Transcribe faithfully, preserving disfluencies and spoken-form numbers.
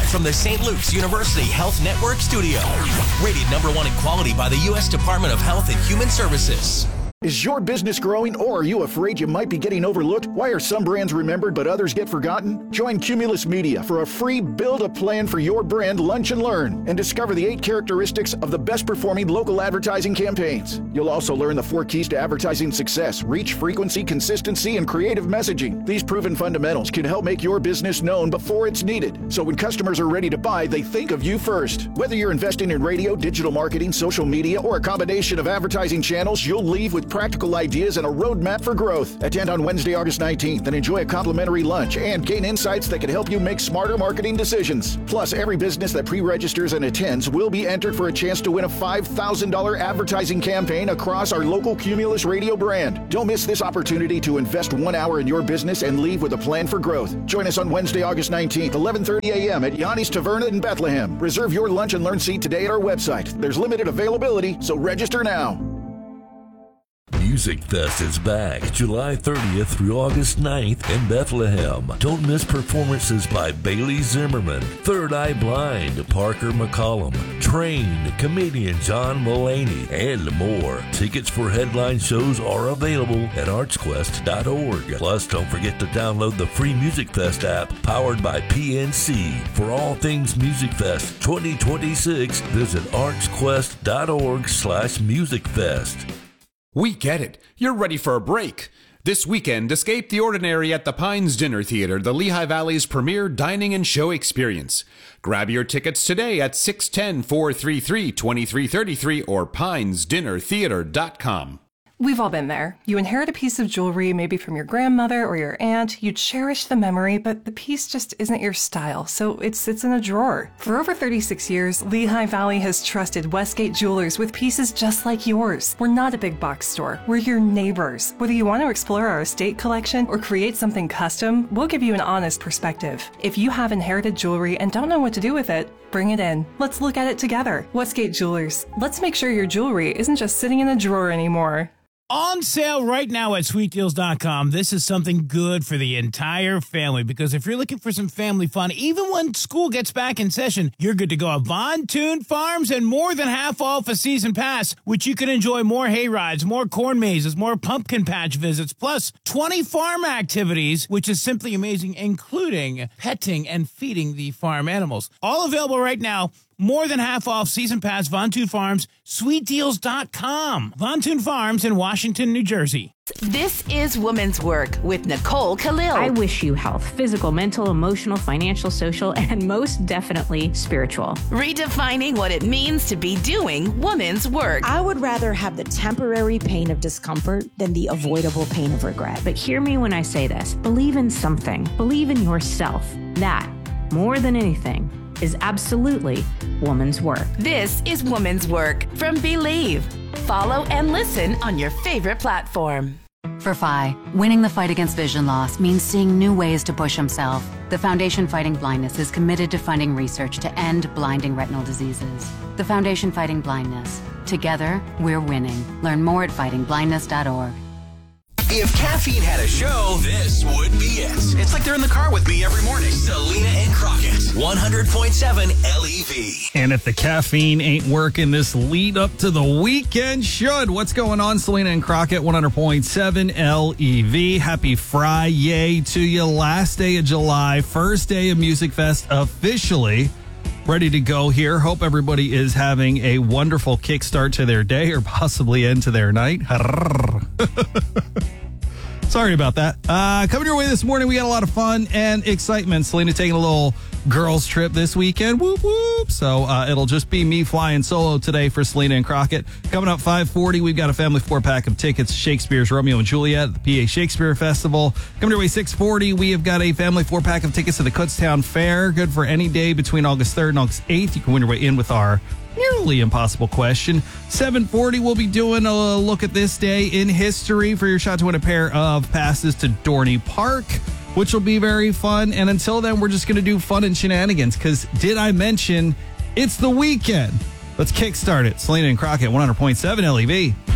from the Saint Luke's University Health Network studio. Rated number one in quality by the U S Department of Health and Human Services. Is your business growing, or are you afraid you might be getting overlooked? Why are some brands remembered but others get forgotten? Join Cumulus Media for a free Build a Plan for Your Brand Lunch and Learn and discover the eight characteristics of the best performing local advertising campaigns. You'll also learn the four keys to advertising success: reach, frequency, consistency, and creative messaging. These proven fundamentals can help make your business known before it's needed, so when customers are ready to buy, they think of you first. Whether you're investing in radio, digital marketing, social media, or a combination of advertising channels, you'll leave with practical ideas and a roadmap for growth. Attend on Wednesday, August nineteenth and enjoy a complimentary lunch and gain insights that can help you make smarter marketing decisions. Plus, every business that pre-registers and attends will be entered for a chance to win a five thousand dollars advertising campaign across our local Cumulus radio brand. Don't miss this opportunity to invest one hour in your business and leave with a plan for growth. Join us on Wednesday, August nineteenth, eleven thirty a.m. at Yanni's Taverna in Bethlehem. Reserve your lunch and learn seat today at our website. There's limited availability, so register now. Music Fest is back July thirtieth through August ninth in Bethlehem. Don't miss performances by Bailey Zimmerman, Third Eye Blind, Parker McCollum, Trained, comedian John Mulaney, and more. Tickets for headline shows are available at arts quest dot org. Plus, don't forget to download the free Music Fest app powered by P N C. For all things Music Fest twenty twenty-six, visit arts quest dot org slash music fest. We get it. You're ready for a break. This weekend, escape the ordinary at the Pines Dinner Theater, the Lehigh Valley's premier dining and show experience. Grab your tickets today at six one zero, four three three, two three three three or pines dinner theater dot com. We've all been there. You inherit a piece of jewelry, maybe from your grandmother or your aunt. You cherish the memory, but the piece just isn't your style, so it sits in a drawer. For over thirty-six years, Lehigh Valley has trusted Westgate Jewelers with pieces just like yours. We're not a big box store. We're your neighbors. Whether you want to explore our estate collection or create something custom, we'll give you an honest perspective. If you have inherited jewelry and don't know what to do with it, bring it in. Let's look at it together. Westgate Jewelers. Let's make sure your jewelry isn't just sitting in a drawer anymore. On sale right now at sweet deals dot com. This is something good for the entire family, because if you're looking for some family fun, even when school gets back in session, you're good to go at Von Toon Farms, and more than half off a season pass, which you can enjoy more hay rides, more corn mazes, more pumpkin patch visits, plus twenty farm activities, which is simply amazing, including petting and feeding the farm animals. All available right now. More than half off season pass, Von Toon Farms, sweet deals dot com. Von Toon Farms in Washington, New Jersey. This is Woman's Work with Nicole Khalil. I wish you health, physical, mental, emotional, financial, social, and most definitely spiritual. Redefining what it means to be doing woman's work. I would rather have the temporary pain of discomfort than the avoidable pain of regret. But hear me when I say this. Believe in something. Believe in yourself. That, more than anything, is absolutely woman's work. This is Woman's Work from Believe. Follow and listen on your favorite platform. For F I, winning the fight against vision loss means seeing new ways to push himself. The Foundation Fighting Blindness is committed to funding research to end blinding retinal diseases. The Foundation Fighting Blindness. Together, we're winning. Learn more at fighting blindness dot org. If caffeine had a show, this would be it. It's like they're in the car with me every morning. Selena and Crockett, one hundred point seven L E V. And if the caffeine ain't working, this lead up to the weekend should. What's going on, Selena and Crockett, one hundred point seven L E V. Happy Friday to you. Last day of July, first day of Music Fest officially. Ready to go here. Hope everybody is having a wonderful kickstart to their day, or possibly into their night. Sorry about that. Uh, coming your way this morning, we got a lot of fun and excitement. Selena taking a little girls trip this weekend. Whoop, whoop. So uh, it'll just be me flying solo today for Selena and Crockett. Coming up five forty, we've got a family four-pack of tickets. Shakespeare's Romeo and Juliet at the P A Shakespeare Festival. Coming your way six forty, we have got a family four-pack of tickets to the Kutztown Fair. Good for any day between August third and August eighth. You can win your way in with our nearly impossible question. seven forty, we'll be doing a look at this day in history for your shot to win a pair of passes to Dorney Park, which will be very fun. And until then, we're just going to do fun and shenanigans, because did I mention it's the weekend? Let's kickstart it. Selena and Crockett, one hundred point seven L E V.